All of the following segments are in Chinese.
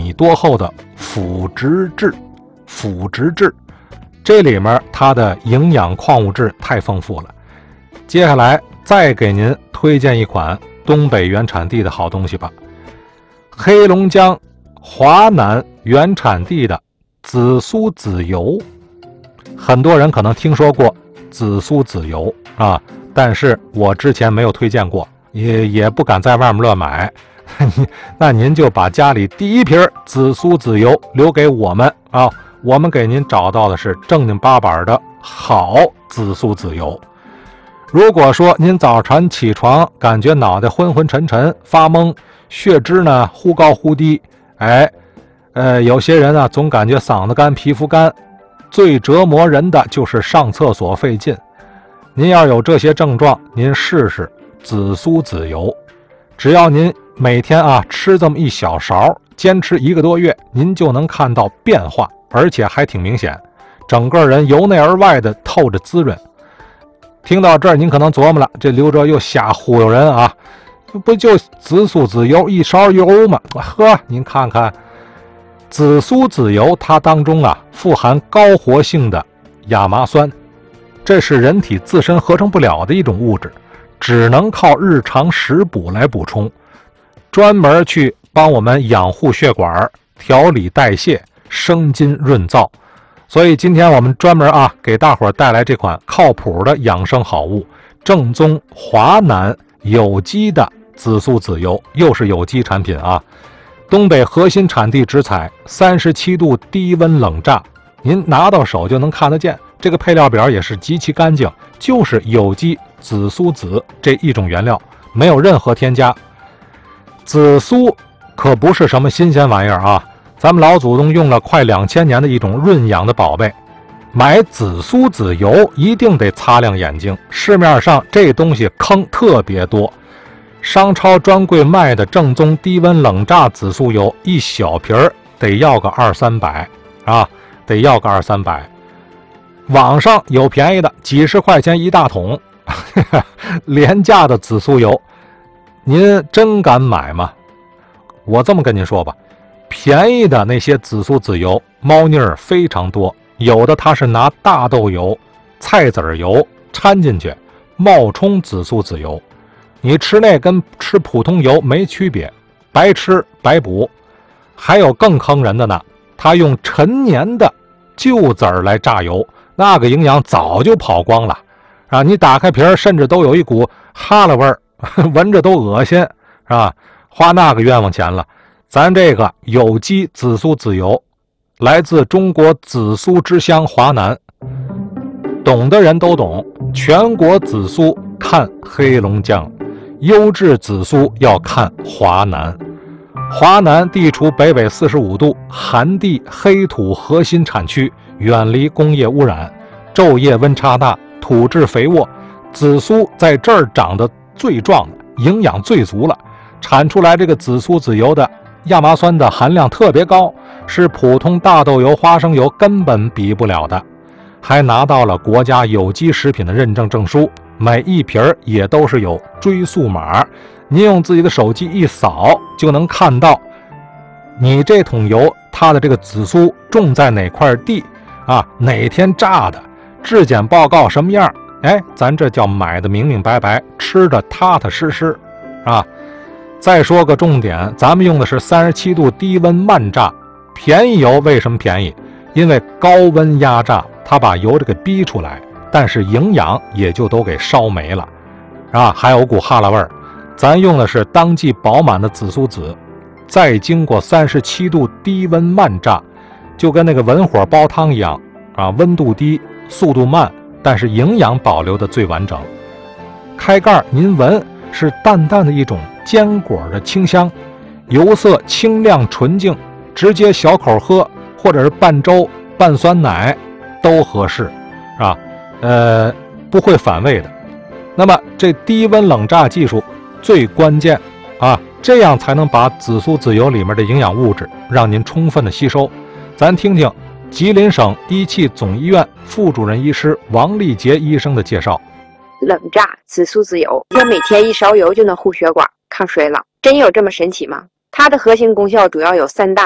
米多厚的腐殖质。腐殖质这里面它的营养矿物质太丰富了。接下来再给您推荐一款东北原产地的好东西吧，黑龙江华南原产地的紫苏籽油。很多人可能听说过紫苏籽油啊，但是我之前没有推荐过，也不敢在外面乱买。那您就把家里第一瓶紫苏籽油留给我们啊，我们给您找到的是正经八百的好紫苏籽油。如果说您早晨起床感觉脑袋昏昏沉沉发懵，血脂呢忽高忽低，有些人啊总感觉嗓子干皮肤干，最折磨人的就是上厕所费劲。您要有这些症状，您试试紫苏籽油。只要您每天啊吃这么一小勺，坚持1个多月，您就能看到变化，而且还挺明显，整个人由内而外的透着滋润。听到这儿您可能琢磨了，这刘哲又瞎忽悠人啊，不就紫苏籽油一勺油吗？呵，您看看紫苏籽油，它当中啊富含高活性的亚麻酸，这是人体自身合成不了的一种物质，只能靠日常食补来补充，专门去帮我们养护血管、调理代谢、生津润燥。所以今天我们专门给大伙带来这款靠谱的养生好物，正宗华南有机的紫苏籽油，又是有机产品啊。东北核心产地直采，37度低温冷榨，您拿到手就能看得见。这个配料表也是极其干净，就是有机紫苏籽这一种原料，没有任何添加。紫苏可不是什么新鲜玩意儿啊，咱们老祖宗用了快2000年的一种润养的宝贝。买紫苏籽油一定得擦亮眼睛，市面上这东西坑特别多。商超专柜卖的正宗低温冷榨紫苏油，一小瓶得要个200-300啊，得要个200-300。网上有便宜的，几十块钱一大桶，廉价的紫苏油，您真敢买吗？我这么跟您说吧，便宜的那些紫苏籽油猫腻儿非常多，有的它是拿大豆油、菜籽油掺进去冒充紫苏籽油，你吃那跟吃普通油没区别，白吃白补。还有更坑人的呢，他用陈年的旧籽儿来榨油，那个营养早就跑光了啊！你打开瓶甚至都有一股哈喇味儿，闻着都恶心啊！花那个冤枉钱了。咱这个有机紫苏籽油来自中国紫苏之乡华南，懂的人都懂，全国紫苏看黑龙江，优质紫苏要看华南。华南地处北纬45度寒地黑土核心产区，远离工业污染，昼夜温差大，土质肥沃，紫苏在这儿长得最壮的，营养最足了。产出来这个紫苏籽油的亚麻酸的含量特别高，是普通大豆油、花生油根本比不了的，还拿到了国家有机食品的认证证书，每一瓶也都是有追溯码，您用自己的手机一扫就能看到你这桶油它的这个紫苏种在哪块地啊，哪天榨的，质检报告什么样，咱这叫买的明明白白，吃的踏踏实实啊。再说个重点，咱们用的是37度低温慢榨，便宜油为什么便宜？因为高温压榨，它把油这个逼出来，但是营养也就都给烧没了啊，还有股哈喇味儿。咱用的是当季饱满的紫苏籽，再经过37度低温慢榨，就跟那个文火煲汤一样啊，温度低，速度慢，但是营养保留的最完整。开盖您闻，是淡淡的一种坚果的清香，油色清亮纯净，直接小口喝，或者是拌粥、拌酸奶都合适啊，不会反胃的。那么这低温冷榨技术最关键啊，这样才能把紫苏籽油里面的营养物质让您充分的吸收。咱听听吉林省一汽总医院副主任医师王丽杰医生的介绍。 冷榨紫苏籽油，我每天1勺油就能护血管、抗衰老，真有这么神奇吗？它的核心功效主要有3大类：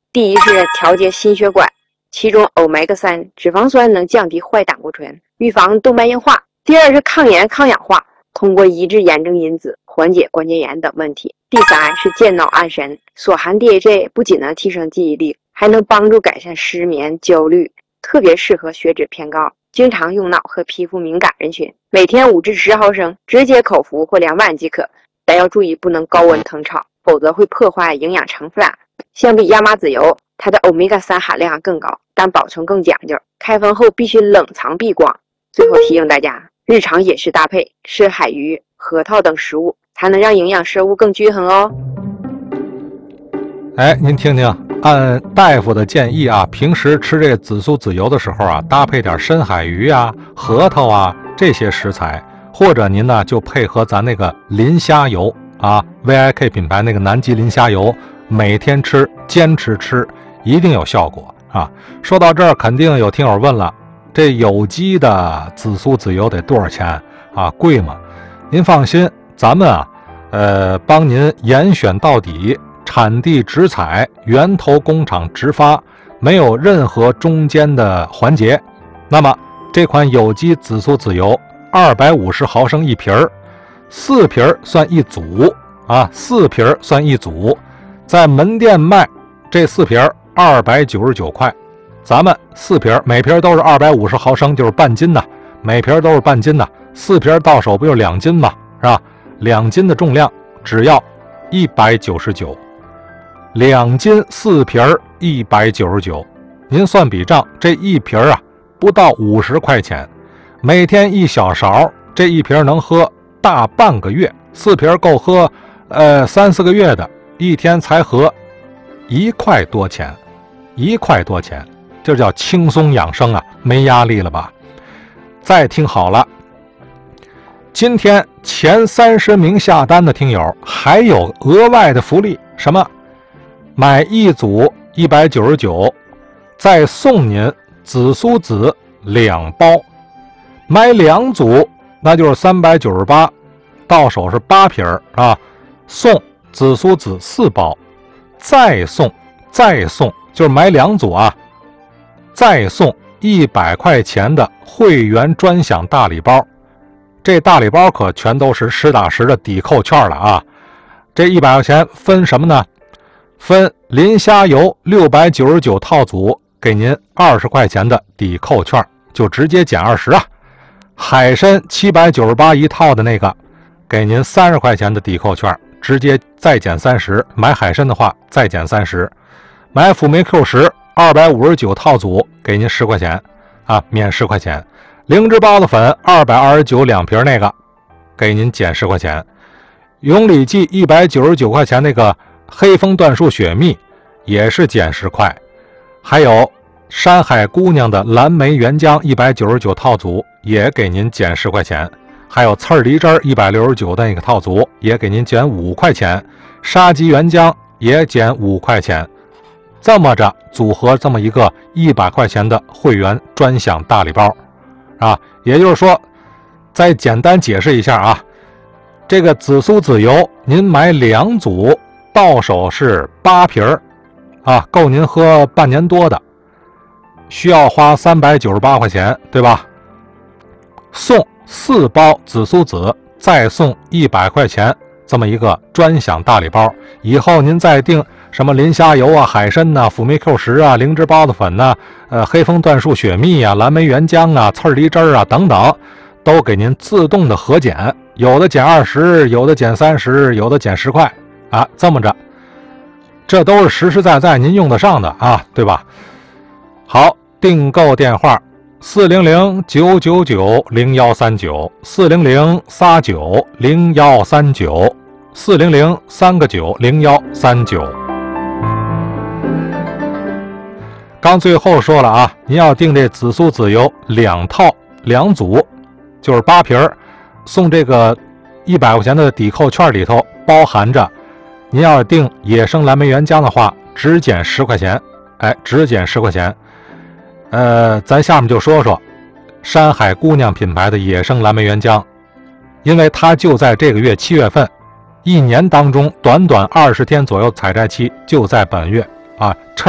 第一是调节心血管，其中欧米伽3脂肪酸能降低坏胆固醇，预防动脉硬化。第二是抗炎抗氧化，通过抑制炎症因子，缓解关节炎等问题。第三是健脑安神，所含 DHA 不仅能提升记忆力，还能帮助改善失眠、焦虑，特别适合血脂偏高、经常用脑和皮肤敏感人群。每天5至10毫升，直接口服或2碗即可，但要注意不能高温腾炒，否则会破坏营养成分。相比亚麻籽油，它的欧米伽3含量更高，但保存更讲究，开封后必须冷藏避光。最后提醒大家，日常饮食搭配吃海鱼、核桃等食物，才能让营养摄入更均衡哦。 您听听，按大夫的建议啊，平时吃这紫苏籽油的时候啊，搭配点深海鱼啊、核桃啊这些食材，或者您呢就配合咱那个磷虾油啊 ，VIK 品牌那个南极磷虾油，每天吃，坚持吃，一定有效果啊。说到这儿，肯定有听友问了，这有机的紫苏籽油得多少钱啊？贵吗？您放心，咱们啊，帮您严选到底，产地直采，源头工厂直发，没有任何中间的环节。那么这款有机紫苏籽油250毫升一瓶儿，4瓶算一组啊，4瓶算一组，在门店卖这4瓶299块。咱们4瓶，每瓶都是250毫升，就是半斤呐，每瓶都是半斤呐，4瓶到手不就2斤吗？是吧？2斤的重量只要199，2斤4瓶199，您算笔账，这一瓶啊不到50块钱，每天1小勺，这一瓶能喝大半个月，4瓶够喝3-4个月的，一天才合1块多钱，1块多钱。这叫轻松养生啊，没压力了吧？再听好了，今天前30名下单的听友还有额外的福利，什么？买一组199，再送您紫苏籽2包，买2组那就是398，到手是8瓶啊，送紫苏籽4包，再送就是买2组啊，再送100块钱的会员专享大礼包。这大礼包可全都是实打实的抵扣券了啊！这100块钱分什么呢？分磷虾油699套组，给您20块钱的抵扣券，就直接减20啊。海参798一套的那个，给您30块钱的抵扣券，直接再减30，买海参的话再减30。买辅酶 Q10 259套组，给您10块钱啊，免10块钱。灵芝孢子粉229 2瓶那个，给您减10块钱。永里记199块钱那个黑蜂椴树雪蜜也是减10块。还有山海姑娘的蓝莓原浆199套组也给您减10块钱。还有刺儿梨汁169的那个套组也给您减5块钱。沙棘原浆也减5块钱。这么着组合这么一个100块钱的会员专享大礼包啊，也就是说，再简单解释一下啊，这个紫苏籽油您买2组，到手是8瓶啊，够您喝半年多的，需要花398块钱，对吧？送4包紫苏籽，再送100块钱这么一个专享大礼包。以后您再订什么磷虾油啊、海参呐、辅酶 Q10啊、灵芝孢子粉呐、黑蜂椴树雪蜜啊、蓝莓原浆啊、刺儿梨汁啊等等，都给您自动的核减，有的减20，有的减30，有的减10块啊，这么着，这都是实实在在您用得上的啊，对吧？好，订购电话400-999-0139 400-39-0139 400-39-0139。刚最后说了啊，您要订这紫苏籽油2套2组，就是8瓶，送这个100块钱的抵扣券，里头包含着您要订野生蓝莓原浆的话，只减10块钱，只减10块钱。咱下面就说说山海姑娘品牌的野生蓝莓原浆，因为它就在这个月7月份，1年当中短短20天左右采摘期就在本月啊，